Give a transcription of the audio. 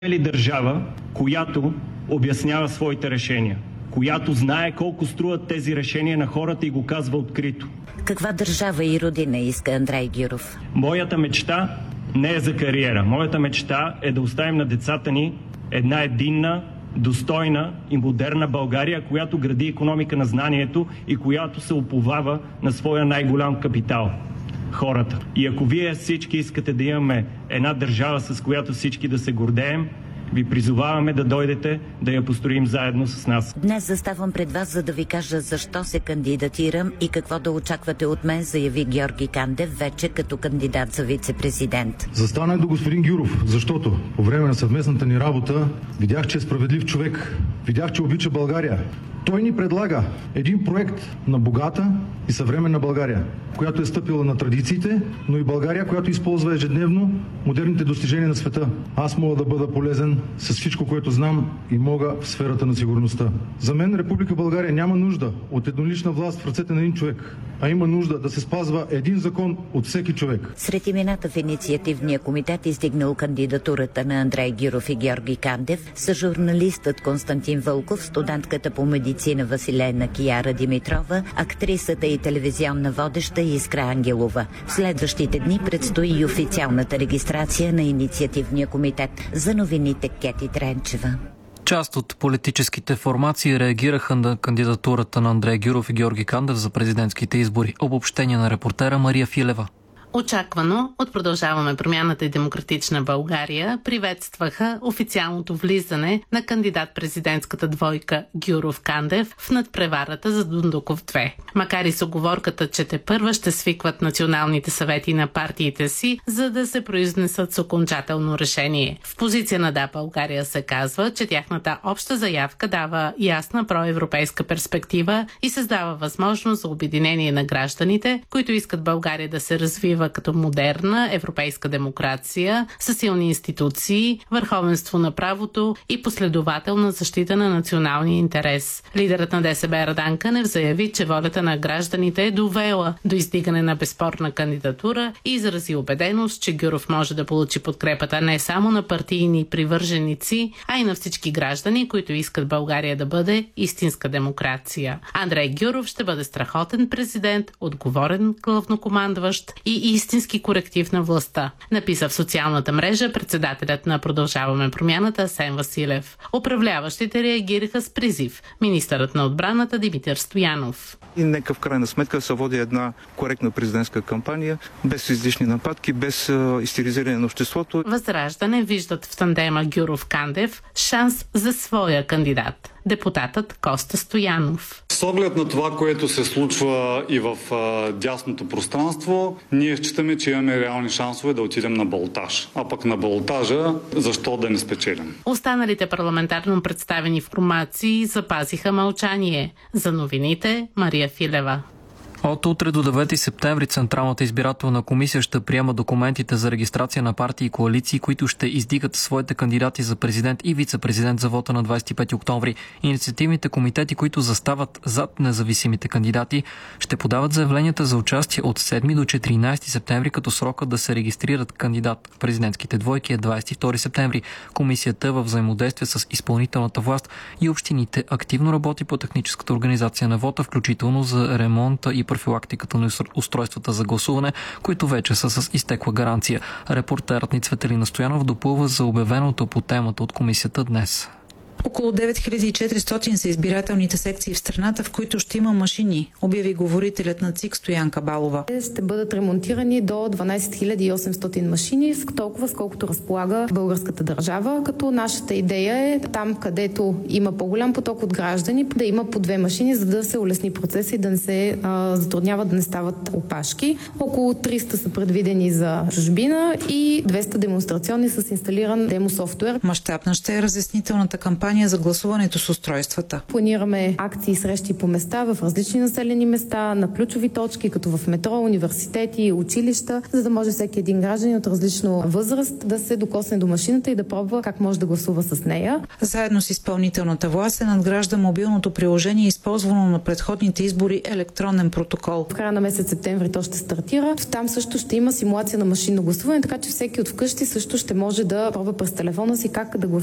ли държава, която обяснява своите решения, която знае колко струват тези решения на хората и го казва открито? Каква държава и родина иска Андрей Гюров? Моята мечта не е за кариера. Моята мечта е да оставим на децата ни една единна, достойна и модерна България, която гради икономика на знанието и която се уповава на своя най-голям капитал – хората. И ако вие всички искате да имаме една държава, с която всички да се гордеем, ви призоваваме да дойдете да я построим заедно с нас. Днес заставам пред вас, за да ви кажа защо се кандидатирам и какво да очаквате от мен, заяви Георги Кандев, вече като кандидат за вице-президент. Застанах до господин Гюров, защото по време на съвместната ни работа видях, че е справедлив човек. Видях, че обича България. Той ни предлага един проект на богата и съвременна България, която е стъпила на традициите, но и България, която използва ежедневно модерните достижения на света. Аз мога да бъда полезен с всичко, което знам и мога в сферата на сигурността. За мен Република България няма нужда от еднолична власт в ръцете на един човек, а има нужда да се спазва един закон от всеки човек. Сред имената в инициативния комитет, издигнал кандидатурата на Андрей Гюров и Георги Кандев, са журналистът Константин Вълков, студентката по медицина Василена Кияра Димитрова, актрисата и телевизионна водеща Искра Ангелова. В следващите дни предстои и официалната регистрация на инициативния комитет. За новините Кети Тренчева. Част от политическите формации реагираха на кандидатурата на Андрей Гюров и Георги Кандев за президентските избори. Обобщение на репортера Мария Филева. Очаквано от Продължаваме промяната и Демократична България приветстваха официалното влизане на кандидат-президентската двойка Гюров-Кандев в надпреварата за Дундуков 2. Макар и с уговорката, че тепърва ще свикват националните съвети на партиите си, за да се произнесат с окончателно решение. В позиция на Да, България се казва, че тяхната обща заявка дава ясна проевропейска перспектива и създава възможност за обединение на гражданите, които искат България да се развива като модерна европейска демокрация с силни институции, върховенство на правото и последователна защита на националния интерес. Лидерът на ДСБ Радан Кънев заяви, че волята на гражданите е довела до издигане на безспорна кандидатура и изрази убеденост, че Гюров може да получи подкрепата не само на партийни привърженици, а и на всички граждани, които искат България да бъде истинска демокрация. Андрей Гюров ще бъде страхотен президент, отговорен главнокомандващ и истински коректив на властта, написа в социалната мрежа председателят на Продължаваме промяната Асен Василев. Управляващите реагираха с призив министърът на отбраната Димитър Стоянов. И нека в крайна сметка се води една коректна президентска кампания, без излишни нападки, без истеризиране на обществото. Възраждане виждат в тандема Гюров-Кандев шанс за своя кандидат. Депутатът Коста Стоянов. С оглед на това, което се случва и в дясното пространство, ние считаме, че имаме реални шансове да отидем на балотаж. А пък на балотажа, защо да не спечелим? Останалите парламентарно представени формации запазиха мълчание. За новините Мария Филева. От утре до 9 септември Централната избирателна комисия ще приема документите за регистрация на партии и коалиции, които ще издигат своите кандидати за президент и вице-президент за вота на 25 октомври. Инициативните комитети, които застават зад независимите кандидати, ще подават заявленията за участие от 7 до 14 септември, като срокът да се регистрират кандидат в президентските двойки е 22 септември. Комисията във взаимодействие с изпълнителната власт и общините активно работи по техническата организация на вота, включително за ремонта и профилактиката на устройствата за гласуване, които вече са с изтекла гаранция. Репортерът ни Цветелина Стоянов допълва за обявеното по темата от комисията днес. Около 9400 са избирателните секции в страната, в които ще има машини, обяви говорителят на ЦИК Стоян Кабалова. Ще бъдат ремонтирани до 12 800 машини, толкова сколкото разполага българската държава, като нашата идея е там, където има по-голям поток от граждани, да има по 2 машини, за да се улесни процеса и да не се затрудняват, да не стават опашки. Около 300 са предвидени за чужбина и 200 демонстрационни с инсталиран демо софтуер. Мащабна ще е разяснителната кампания образование за гласуването с устройствата. Планираме акции и срещи по места в различни населени места, на ключови точки, като в метро, университети, училища, за да може всеки един гражданин от различна възраст да се докосне до машината и да пробва как може да гласува с нея. Заедно с изпълнителната власт се надгражда мобилното приложение, използвано на предходните избори електронен протокол. В края на месец септември то ще стартира. Там също ще има симулация на машинно гласуване, така че всеки от вкъщи също ще може да пробва през телефона си как да гласува